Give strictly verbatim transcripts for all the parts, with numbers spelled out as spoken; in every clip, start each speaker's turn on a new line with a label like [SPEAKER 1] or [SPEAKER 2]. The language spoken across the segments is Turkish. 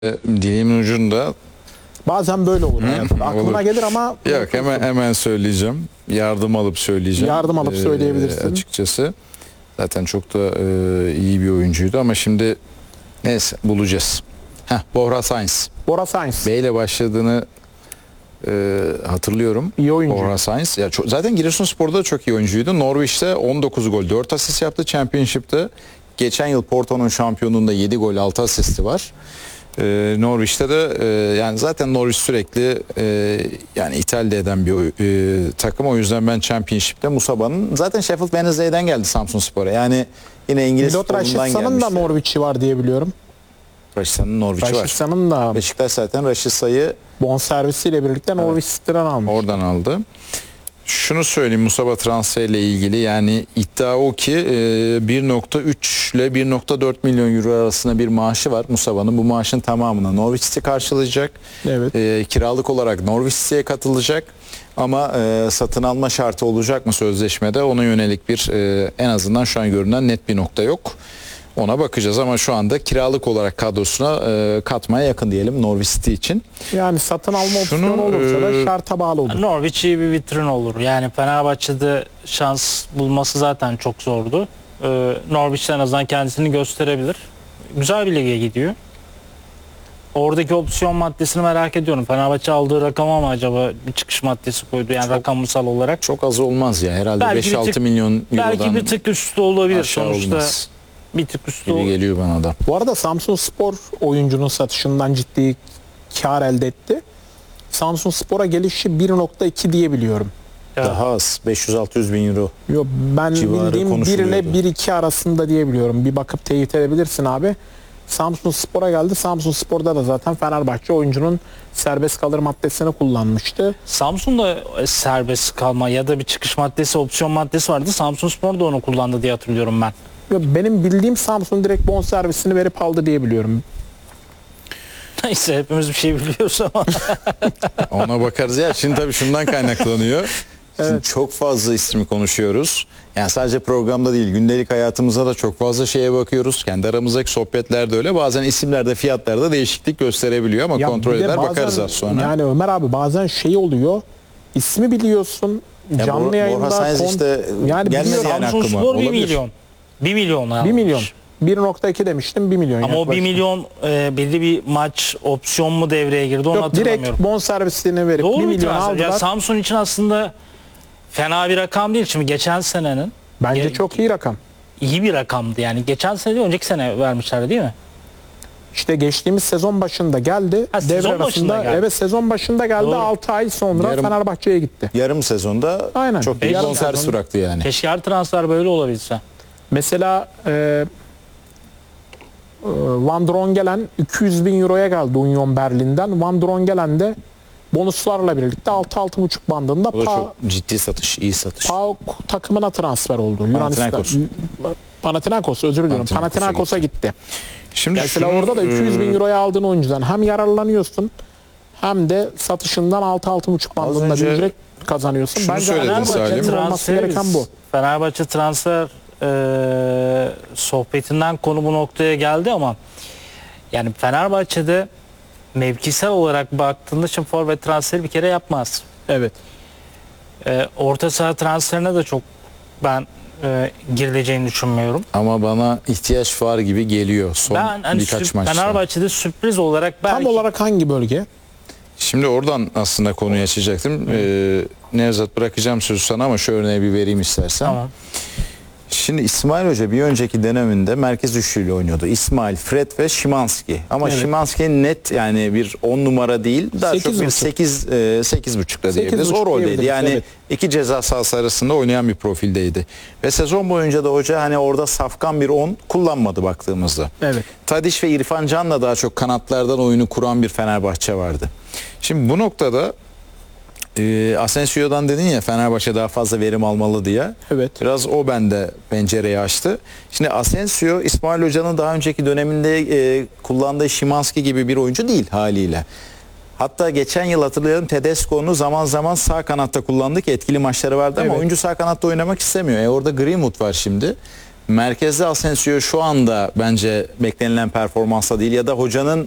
[SPEAKER 1] Dilimin ucunda.
[SPEAKER 2] Bazen böyle olur hayatımda. Aklıma
[SPEAKER 1] olur.
[SPEAKER 2] gelir ama
[SPEAKER 1] Yok, hemen hemen söyleyeceğim. Yardım alıp söyleyeceğim.
[SPEAKER 2] Yardım alıp söyleyebilirsin.
[SPEAKER 1] Ee, açıkçası. Zaten çok da e, iyi bir oyuncuydu ama şimdi neyse bulacağız. Heh, Bora Sainz.
[SPEAKER 2] Bora Sainz.
[SPEAKER 1] B ile başladığını e, hatırlıyorum.
[SPEAKER 2] İyi oyuncu.
[SPEAKER 1] Bora Sainz. Ya çok, zaten Giresunspor'da da çok iyi oyuncuydu. Norwich'te on dokuz gol, dört asist yaptı. Championship'te geçen yıl Porto'nun şampiyonluğunda yedi gol, altı asisti var. Ee, Norwich'te de e, yani zaten Norwich sürekli e, yani ithal eden bir e, takım. O yüzden ben Championship'te Musaba'nın zaten Sheffield Wednesday'den geldi Samsunspor'a. Yani yine İngiliz
[SPEAKER 2] Milot
[SPEAKER 1] futbolundan
[SPEAKER 2] Rashidsa'nın da
[SPEAKER 1] gelmişti.
[SPEAKER 2] Norwich'i var diye biliyorum.
[SPEAKER 1] Rashidsa'nın Norwich'i var.
[SPEAKER 2] Rashidsa'nın da
[SPEAKER 1] Beşiktaş zaten Rashidsa'yı
[SPEAKER 2] bonservisiyle birlikte Norwich City'den almış.
[SPEAKER 1] oradan aldı. Şunu söyleyeyim Musaba transferiyle ilgili, yani iddia o ki bir nokta üç ile bir nokta dört milyon euro arasında bir maaşı var Musaba'nın. Bu maaşın tamamını Norwich City karşılayacak.
[SPEAKER 2] Evet.
[SPEAKER 1] E, kiralık olarak Norwich City'ye katılacak. Ama e, satın alma şartı olacak mı sözleşmede, ona yönelik bir e, en azından şu an görünen net bir nokta yok. Ona bakacağız ama şu anda kiralık olarak kadrosuna e, katmaya yakın diyelim Norwich City için.
[SPEAKER 2] Yani satın alma
[SPEAKER 1] Şunu,
[SPEAKER 2] opsiyonu olursa da
[SPEAKER 1] e,
[SPEAKER 2] şarta bağlı olur.
[SPEAKER 3] Norwich iyi bir vitrin olur. Yani Fenerbahçe'de şans bulması zaten çok zordu. Ee, Norwich'ten en azından kendisini gösterebilir. Güzel bir lige gidiyor. Oradaki opsiyon maddesini merak ediyorum. Fenerbahçe aldığı rakama mı acaba bir çıkış maddesi koydu? Yani
[SPEAKER 1] Çok-
[SPEAKER 3] rakamsal olarak.
[SPEAKER 1] Çok az olmaz ya, herhalde
[SPEAKER 3] Belki
[SPEAKER 1] beş
[SPEAKER 3] bir
[SPEAKER 1] altı
[SPEAKER 3] tık-
[SPEAKER 1] milyon eurodan
[SPEAKER 3] Belki bir tık üstü olabilir.
[SPEAKER 1] aşağı
[SPEAKER 3] Sonuçta
[SPEAKER 1] olmaz
[SPEAKER 3] bir tık üstü
[SPEAKER 1] gibi
[SPEAKER 3] ol-
[SPEAKER 1] geliyor bana da.
[SPEAKER 2] Bu arada Samsunspor oyuncunun satışından ciddi kar elde etti. Samsunspor'a gelişi bir nokta iki diye biliyorum.
[SPEAKER 3] Ya,
[SPEAKER 1] Daha az, beş yüz altı yüz bin euro.
[SPEAKER 2] Yo, ben
[SPEAKER 1] Civarı
[SPEAKER 2] bildiğim bir ile
[SPEAKER 1] konuşuluyordu.
[SPEAKER 2] bir iki arasında diye biliyorum. Bir bakıp teyit edebilirsin abi. Samsunspor'a geldi. Samsunspor'da da zaten Fenerbahçe oyuncunun serbest kalır maddesini kullanmıştı.
[SPEAKER 3] Samsun'da e, serbest kalma ya da bir çıkış maddesi, opsiyon maddesi vardı. Samsunspor da onu kullandı diye hatırlıyorum ben.
[SPEAKER 2] Yo, benim bildiğim Samsun direkt bonservisini verip aldı diye biliyorum.
[SPEAKER 3] Neyse, hepimiz bir şey biliyoruz ama.
[SPEAKER 1] Ona bakarız ya. Şimdi tabii şundan kaynaklanıyor. Şimdi çok fazla ismi konuşuyoruz. Yani sadece programda değil, gündelik hayatımıza da çok fazla şeye bakıyoruz. Kendi aramızdaki sohbetlerde öyle. Bazen isimlerde, fiyatlarda değişiklik gösterebiliyor ama
[SPEAKER 2] Ya
[SPEAKER 1] kontrol
[SPEAKER 2] bir de
[SPEAKER 1] eder
[SPEAKER 2] bazen-
[SPEAKER 1] bakarız az sonra.
[SPEAKER 2] Yani Ömer abi bazen şey oluyor. İsmi biliyorsun.
[SPEAKER 1] Ya
[SPEAKER 2] canlı
[SPEAKER 1] Bor-
[SPEAKER 2] yayında.
[SPEAKER 1] Borja Sainz
[SPEAKER 2] kon-
[SPEAKER 1] işte
[SPEAKER 2] yani
[SPEAKER 1] gelmedi
[SPEAKER 2] biliyorum.
[SPEAKER 1] yani aklıma.
[SPEAKER 3] Samsunspor bir
[SPEAKER 1] Olabilir.
[SPEAKER 3] milyon. bir milyon almış.
[SPEAKER 2] bir milyon. bir nokta iki demiştim bir milyon.
[SPEAKER 3] Ama o bir
[SPEAKER 2] yaklaşık.
[SPEAKER 3] milyon e, belli bir maç opsiyon mu devreye girdi onu
[SPEAKER 2] Yok,
[SPEAKER 3] hatırlamıyorum.
[SPEAKER 2] direkt bonservisini verip
[SPEAKER 3] Doğru
[SPEAKER 2] bir
[SPEAKER 3] bir
[SPEAKER 2] milyon
[SPEAKER 3] transfer.
[SPEAKER 2] aldılar.
[SPEAKER 3] Ya Samsun için aslında fena bir rakam değil. Şimdi geçen senenin
[SPEAKER 2] Bence
[SPEAKER 3] Ya-
[SPEAKER 2] çok iyi rakam.
[SPEAKER 3] iyi bir rakamdı. Yani geçen sene değil, önceki sene vermişlerdi değil mi?
[SPEAKER 2] İşte geçtiğimiz sezon başında geldi.
[SPEAKER 3] Ha,
[SPEAKER 2] devre
[SPEAKER 3] sezon
[SPEAKER 2] arasında
[SPEAKER 3] başında geldi.
[SPEAKER 2] evet sezon başında geldi.
[SPEAKER 3] Doğru.
[SPEAKER 2] altı ay sonra
[SPEAKER 1] Yarım-
[SPEAKER 2] Fenerbahçe'ye gitti.
[SPEAKER 1] Yarım sezonda
[SPEAKER 2] Aynen.
[SPEAKER 1] çok iyi
[SPEAKER 2] Yarım
[SPEAKER 1] bonservis
[SPEAKER 2] sezon.
[SPEAKER 1] bıraktı yani.
[SPEAKER 3] Keşke her transfer böyle olabilse.
[SPEAKER 2] Mesela e, e, Van Drongelen iki yüz bin euroya geldi Union Berlin'den. Van Drongelen de bonuslarla birlikte altı altı buçuk bandında
[SPEAKER 1] O da
[SPEAKER 2] Pa-
[SPEAKER 1] çok ciddi satış, iyi satış.
[SPEAKER 2] PAOK takımına transfer oldu.
[SPEAKER 1] Panathinaikos.
[SPEAKER 2] Yunanistan. Panathinaikos özür diliyorum.
[SPEAKER 1] Panathinaikos'a
[SPEAKER 2] Panathinaikos'a gitti.
[SPEAKER 1] Şimdi
[SPEAKER 2] Mesela
[SPEAKER 1] şunu,
[SPEAKER 2] orada da iki yüz bin
[SPEAKER 1] e,
[SPEAKER 2] euroya aldığın oyuncudan hem yararlanıyorsun hem de satışından altı altı buçuk bandında
[SPEAKER 1] önce
[SPEAKER 2] bir ücret kazanıyorsun.
[SPEAKER 1] şunu
[SPEAKER 2] Bence
[SPEAKER 1] söyledin
[SPEAKER 2] Fenerbahçe'nin
[SPEAKER 1] Salim.
[SPEAKER 2] olması gereken bu.
[SPEAKER 3] Fenerbahçe transfer e, sohbetinden konu bu noktaya geldi ama yani Fenerbahçe'de mevkisel olarak baktığında şimdi forvet transferi bir kere yapmaz.
[SPEAKER 2] Evet.
[SPEAKER 3] E, orta saha transferine de çok ben e, girileceğini düşünmüyorum.
[SPEAKER 1] ama bana ihtiyaç var gibi geliyor son
[SPEAKER 3] Ben hani
[SPEAKER 1] birkaç
[SPEAKER 3] sürp-
[SPEAKER 1] maçta.
[SPEAKER 3] Fenerbahçe'de sürpriz olarak belki
[SPEAKER 2] Tam olarak hangi bölge?
[SPEAKER 1] Şimdi oradan aslında konuyu açacaktım. Ee, Nevzat, bırakacağım sözü sana ama şu örneği bir vereyim istersen.
[SPEAKER 3] tamam.
[SPEAKER 1] Şimdi İsmail Hoca bir önceki döneminde merkez üçlüyle oynuyordu. İsmail, Fred ve Şimanski. Ama
[SPEAKER 2] Evet.
[SPEAKER 1] Şimanski net yani bir on numara değil. Daha
[SPEAKER 2] Sekiz
[SPEAKER 1] çok bir
[SPEAKER 2] buçuk.
[SPEAKER 1] sekiz sekiz buçukta diyebiliriz.
[SPEAKER 2] buçuk
[SPEAKER 1] O roldeydi.
[SPEAKER 2] diyebiliriz,
[SPEAKER 1] Yani
[SPEAKER 2] evet.
[SPEAKER 1] iki ceza sahası arasında oynayan bir profildeydi. Ve sezon boyunca da hoca hani orada safkan bir on kullanmadı baktığımızda.
[SPEAKER 2] Evet.
[SPEAKER 1] Tadiş ve İrfan Can'la daha çok kanatlardan oyunu kuran bir Fenerbahçe vardı. Şimdi bu noktada e, Asensio'dan dedin ya Fenerbahçe daha fazla verim almalı diye.
[SPEAKER 2] Evet.
[SPEAKER 1] Biraz o bende pencereyi açtı. Şimdi Asensio İsmail Hoca'nın daha önceki döneminde e, kullandığı Şimanski gibi bir oyuncu değil haliyle. Hatta geçen yıl hatırlayalım Tedesco'nu zaman zaman sağ kanatta kullandık. Etkili maçları vardı ama
[SPEAKER 2] Evet.
[SPEAKER 1] oyuncu sağ kanatta oynamak istemiyor. E orada Greenwood var şimdi. Merkezde Asensio şu anda bence beklenilen performansla değil ya da hocanın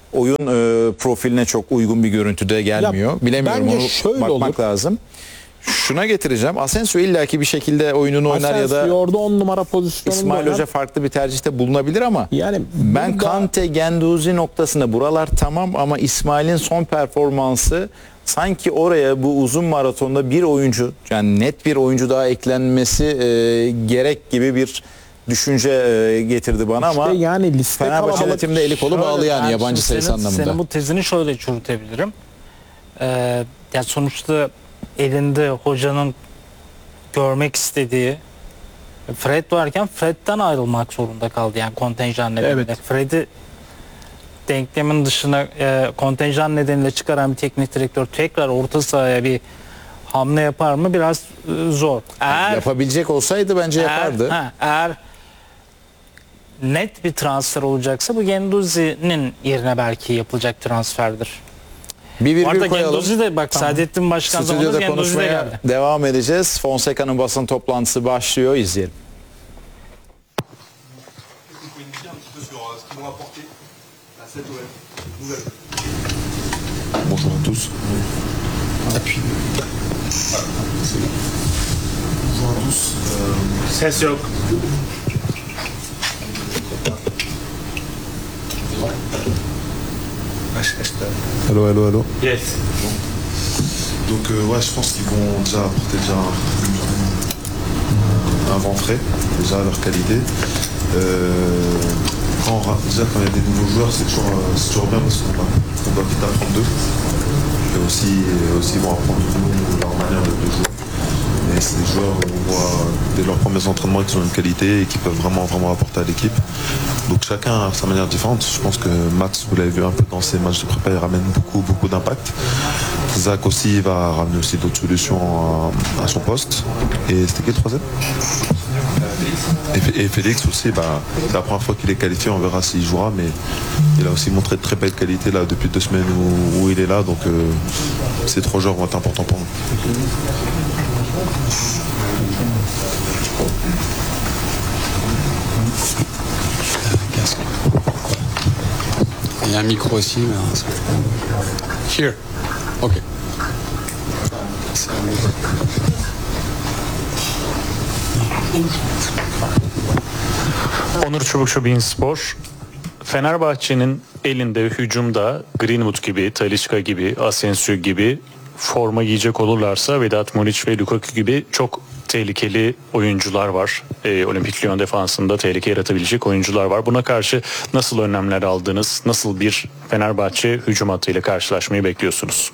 [SPEAKER 1] oyun e, profiline çok uygun bir görüntüde gelmiyor.
[SPEAKER 2] Ya,
[SPEAKER 1] Bilemiyorum,
[SPEAKER 2] bence
[SPEAKER 1] onu
[SPEAKER 2] şöyle
[SPEAKER 1] bakmak
[SPEAKER 2] olur.
[SPEAKER 1] lazım. Şuna getireceğim. Asensio illaki bir şekilde oyununu oynar ya
[SPEAKER 2] Asensio
[SPEAKER 1] da
[SPEAKER 2] orada on numara pozisyonunda
[SPEAKER 1] İsmail
[SPEAKER 2] oynar.
[SPEAKER 1] Hoca farklı bir tercihte bulunabilir ama
[SPEAKER 2] Yani
[SPEAKER 1] ben
[SPEAKER 2] burada-
[SPEAKER 1] Kante, Genduzi noktasında buralar tamam ama İsmail'in son performansı sanki oraya bu uzun maratonda bir oyuncu, yani net bir oyuncu daha eklenmesi e, gerek gibi bir düşünce e, getirdi bana
[SPEAKER 2] İşte
[SPEAKER 1] ama
[SPEAKER 2] yani liste
[SPEAKER 1] Fenerbahçe
[SPEAKER 2] kalabalık.
[SPEAKER 1] yönetiminde eli kolu bağlı
[SPEAKER 3] Şöyle,
[SPEAKER 1] yani
[SPEAKER 3] ben
[SPEAKER 1] yabancı
[SPEAKER 3] şimdi
[SPEAKER 1] sayısı
[SPEAKER 3] senin,
[SPEAKER 1] anlamında.
[SPEAKER 3] Senin bu tezini şöyle çürütebilirim. Ee, ya sonuçta elinde hocanın görmek istediği Fred varken Fred'den ayrılmak zorunda kaldı yani kontenjan nedeniyle.
[SPEAKER 2] Evet.
[SPEAKER 3] Fred'i denklemin dışına e, kontenjan nedeniyle çıkaran bir teknik direktör tekrar orta sahaya bir hamle yapar mı? Biraz e, zor. Eğer
[SPEAKER 1] Yapabilecek olsaydı bence yapardı.
[SPEAKER 3] Eğer, ha, eğer net bir transfer olacaksa bu Genduzi'nin yerine belki yapılacak transferdir.
[SPEAKER 1] Bir
[SPEAKER 3] Bu arada
[SPEAKER 1] virgül koyalım.
[SPEAKER 3] Genduzi de bak Saadettin Başkan zamanında
[SPEAKER 1] Stüdyoda
[SPEAKER 3] Genduzi de
[SPEAKER 1] konuşmaya
[SPEAKER 3] geldi.
[SPEAKER 1] devam edeceğiz. Fonseca'nın basın toplantısı başlıyor. İzleyelim.
[SPEAKER 4] Bonjour à tous. Appui. Bonjour à tous.
[SPEAKER 5] Ses yok.
[SPEAKER 4] Hello, hello, hello.
[SPEAKER 5] Yes.
[SPEAKER 4] Donc euh, ouais, je pense qu'ils vont déjà apporter déjà un, un vent frais, déjà à leur qualité. Euh, quand on ra- déjà quand il y a des nouveaux joueurs, c'est toujours, euh, c'est toujours bien parce qu'on doit, on doit vite apprendre d'eux. Et aussi, et aussi ils vont apprendre de nous leur manière de, de jouer. Et c'est des joueurs où on voit dès leurs premiers entraînements qu'ils ont une qualité et qui peuvent vraiment vraiment apporter à l'équipe. Donc chacun a sa manière différente. Je pense que Max, vous l'avez vu un peu dans ses matchs de prépa, il ramène beaucoup beaucoup d'impact. Zach aussi va ramener aussi d'autres solutions à, à son poste. Et c'était qui le troisième? Et, F- et Félix aussi, bah, c'est la première fois qu'il est qualifié, on verra s'il jouera, mais il a aussi montré de très belle qualité là depuis deux semaines où, où il est là, donc euh, ces trois joueurs vont être importants pour nous.
[SPEAKER 6] Il y a un micro aussi. Mais... Here. Ok. C'est un micro.
[SPEAKER 5] Onur Çubukçu, Bein Spor. Fenerbahçe'nin elinde hücumda Greenwood gibi, Talisca gibi, Asensio gibi forma giyecek olurlarsa Vedat Muriç ve Lukaku gibi çok tehlikeli oyuncular var. Ee, Olimpik Lyon defansında tehlike yaratabilecek oyuncular var. Buna karşı nasıl önlemler aldınız? Nasıl bir Fenerbahçe hücum hattıyla karşılaşmayı bekliyorsunuz?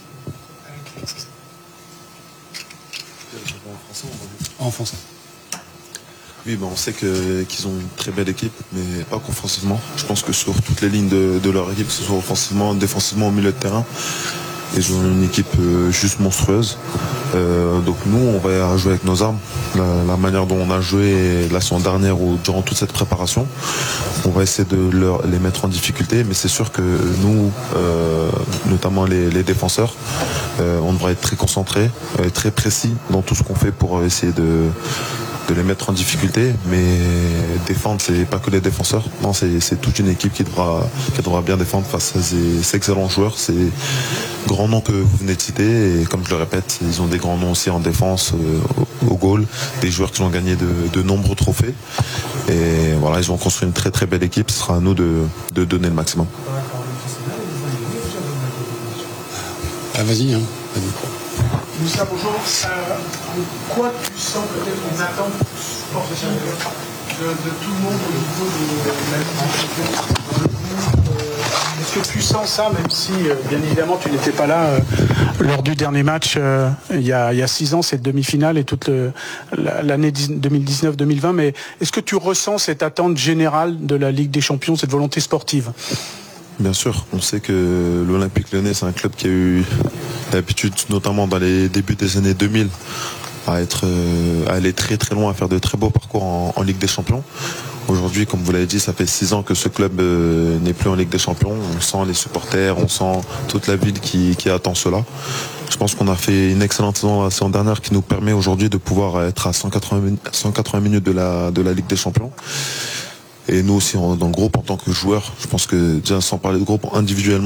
[SPEAKER 6] En français.
[SPEAKER 4] Oui, ben on sait que, qu'ils ont une très belle équipe, mais pas qu'offensivement. Je pense que sur toutes les lignes de, de leur équipe, que ce soit offensivement, défensivement, au milieu de terrain, ils ont une équipe euh, juste monstrueuse. Euh, donc nous, on va jouer avec nos armes. La, la manière dont on a joué la saison dernière ou durant toute cette préparation, on va essayer de leur, les mettre en difficulté. Mais c'est sûr que nous, euh, notamment les, les défenseurs, euh, on devra être très concentrés, euh, très précis dans tout ce qu'on fait pour essayer de de les mettre en difficulté, mais défendre, c'est pas que les défenseurs, non, c'est, c'est toute une équipe qui devra, qui devra bien défendre face à ces, ces excellents joueurs, ces grands noms que vous venez de citer, et comme je le répète, ils ont des grands noms aussi en défense, euh, au, au goal, des joueurs qui ont gagné de, de nombreux trophées, et voilà, ils ont construit une très très belle équipe, ce sera à nous de, de donner le maximum.
[SPEAKER 6] Ah, vas-y, hein. Vas-y.
[SPEAKER 7] Moussa, bonjour. Euh, quoi tu sens peut-être les attentes sportives de, de tout le monde au niveau de la Ligue des Champions dans le groupe, euh, Est-ce que tu sens ça, même si, euh, bien évidemment, tu n'étais pas là euh, lors du dernier match euh, il, y a, il y a six ans, cette demi-finale et toute le, la- l'année deux mille dix-neuf deux mille vingt, mais est-ce que tu ressens cette attente générale de la Ligue des Champions, cette volonté sportive?
[SPEAKER 4] Bien sûr, on sait que l'Olympique Lyonnais, c'est un club qui a eu l'habitude, notamment dans les débuts des années deux mille, à, être, euh, à aller très très loin, à faire de très beaux parcours en, en Ligue des Champions. Aujourd'hui, comme vous l'avez dit, ça fait six ans que ce club euh, n'est plus en Ligue des Champions. On sent les supporters, on sent toute la ville qui, qui attend cela. Je pense qu'on a fait une excellente saison la saison dernière qui nous permet aujourd'hui de pouvoir être à cent quatre-vingts, cent quatre-vingts minutes de la, de la Ligue des Champions. Et nous aussi en- dans le groupe en tant que joueurs, je pense que déjà sans parler de groupe individuellement,